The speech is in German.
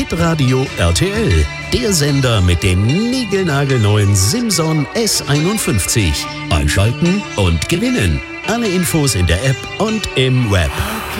Hitradio RTL. Der Sender mit dem niegelnagelneuen Simson S51. Einschalten und gewinnen. Alle Infos in der App und im Web.